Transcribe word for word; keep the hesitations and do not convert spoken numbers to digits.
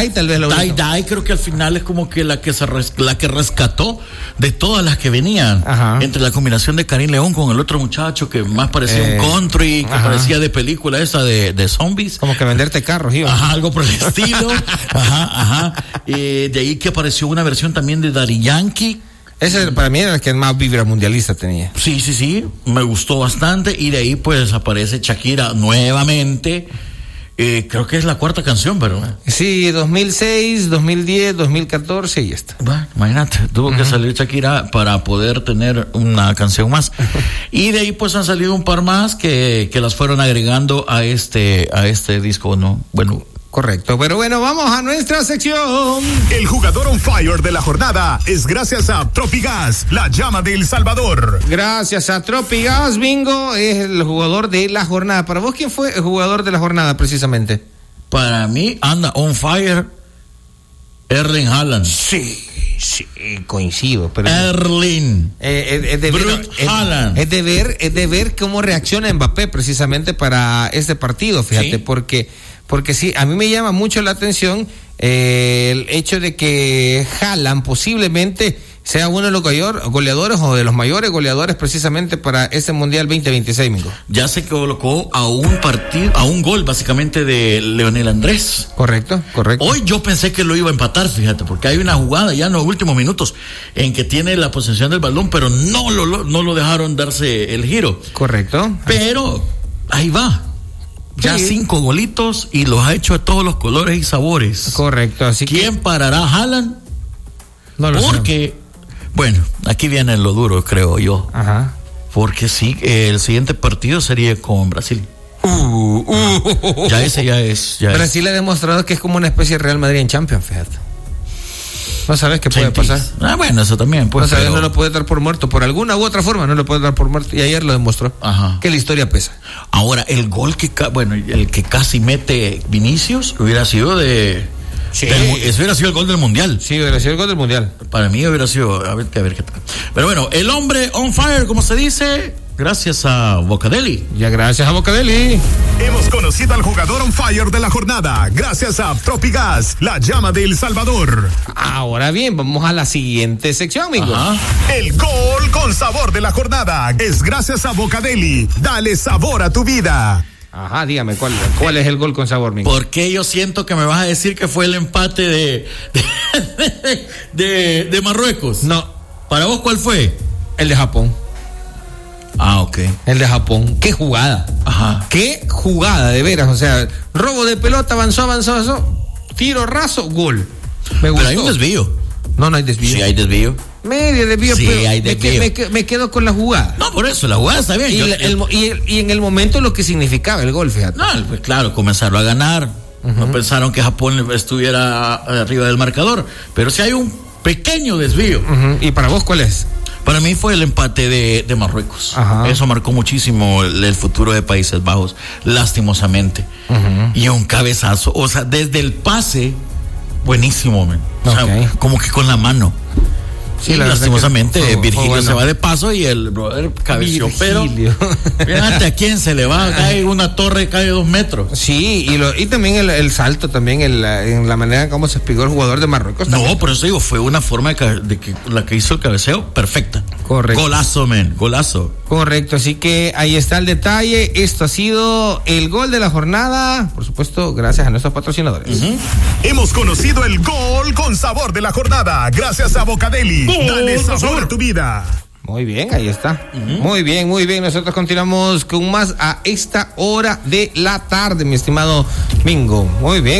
tie-dye tal vez lo tie-dye creo que al final es como que la que se res, la que rescató de todas las que venían. Ajá. Entre la combinación de Karim León con el otro muchacho que más parecía eh, un country, que ajá. parecía de película esa de, de zombies. Como que venderte carros, ¿sí? Ajá, algo por el estilo. Ajá, ajá. Eh, de ahí que apareció una versión también de Daddy Yankee. Ese para mí era el que más vibra mundialista tenía. Sí, sí, sí, me gustó bastante. Y de ahí pues aparece Shakira nuevamente. Eh, creo que es la cuarta canción, ¿verdad? Sí, dos mil seis, dos mil diez, dos mil catorce y ya está. Bueno, imagínate, tuvo uh-huh. que salir Shakira para poder tener una canción más. Y de ahí pues han salido un par más que, que las fueron agregando a este, a este disco, ¿no? Bueno. Correcto, pero bueno, vamos a nuestra sección. El jugador on fire de la jornada es gracias a Tropigas, la llama de El Salvador. Gracias a Tropigas, Bingo, es el jugador de la jornada. ¿Para vos quién fue el jugador de la jornada precisamente? Para mí anda on fire Erling Haaland. Sí, sí, coincido. Pero Erling. Eh, es, es, de ver, es, es de ver, es de ver cómo reacciona Mbappé precisamente para este partido, fíjate, ¿sí? porque Porque sí, a mí me llama mucho la atención eh, el hecho de que Haaland posiblemente sea uno de los goleadores o de los mayores goleadores precisamente para ese Mundial veinte veintiséis, Mingo. Ya se colocó a un partido, a un gol básicamente de Leonel Andrés. Correcto, correcto. Hoy yo pensé que lo iba a empatar, fíjate, porque hay una jugada ya en los últimos minutos en que tiene la posesión del balón, pero no lo, no lo dejaron darse el giro. Correcto. Pero ahí va. Ya sí. Cinco golitos y los ha hecho de todos los colores y sabores. Correcto, así ¿Quién que... parará a Haaland? No lo Porque, sé. bueno, aquí viene lo duro, creo yo. Ajá. Porque sí, el siguiente partido sería con Brasil. Uh, uh, uh, ya ese ya es. Ya Brasil es. ha demostrado que es como una especie de Real Madrid en Champions, fíjate. No sabes qué puede pasar. Ah, bueno, eso también. Pues, no sabes, pero... no lo puede dar por muerto. Por alguna u otra forma no lo puede dar por muerto. Y ayer lo demostró. Ajá. Que la historia pesa. Ahora, el gol que, bueno, el que casi mete Vinicius hubiera sido de... Sí. Del, ese hubiera sido el gol del Mundial. Sí, hubiera sido el gol del Mundial. Para mí hubiera sido... A ver, a ver qué tal. Pero bueno, el hombre on fire, como se dice... Gracias a Bocadeli. Ya gracias a Bocadeli. Hemos conocido al jugador on fire de la jornada. Gracias a Tropigas, la llama de El Salvador. Ahora bien, vamos a la siguiente sección, amigos. Ajá. El gol con sabor de la jornada es gracias a Bocadeli. Dale sabor a tu vida. Ajá, dígame, ¿cuál, cuál es el gol con sabor, Mingo? Porque yo siento que me vas a decir que fue el empate de de, de, de Marruecos. No. ¿Para vos cuál fue? El de Japón. Ah, ok. El de Japón. ¡Qué jugada! Ajá. ¡Qué jugada, de veras! O sea, robo de pelota, avanzó, avanzó, avanzó. Tiro raso, gol. Me gustó. Pero hay un desvío. No, no hay desvío. Sí, hay desvío. Medio desvío, sí, pero hay desvío. Me, me, me quedo con la jugada. No, por eso, la jugada está bien. Y, yo, el, el, y, el, y en el momento lo que significaba el gol, fíjate. No, pues claro, comenzaron a ganar. Uh-huh. No pensaron que Japón estuviera arriba del marcador. Pero sí hay un pequeño desvío. Uh-huh. ¿Y para vos cuál es? Para mí fue el empate de, de Marruecos. Ajá. Eso marcó muchísimo el, el futuro de Países Bajos, lastimosamente. Uh-huh. Y un cabezazo, o sea, desde el pase, buenísimo, man. O sea, okay. Como que con la mano. Sí, y lastimosamente fue, fue, Virgilio fue bueno. Se va de paso y el brother cabeció, pero fíjate a quién se le va, cae una torre, cae dos metros. Sí, y lo, y también el, el salto, también el, en la manera en cómo se espigó el jugador de Marruecos. No, también. por eso digo, fue una forma de, de que la que hizo el cabeceo, perfecta. Correcto. Golazo, men, golazo. Correcto, así que ahí está el detalle. Esto ha sido el gol de la jornada, por supuesto, gracias a nuestros patrocinadores. Uh-huh. Hemos conocido el gol con sabor de la jornada, gracias a Bocadeli. Dale sabor a tu vida. Muy bien, ahí está. Uh-huh. Muy bien, muy bien. Nosotros continuamos con más a esta hora de la tarde, mi estimado Mingo. Muy bien.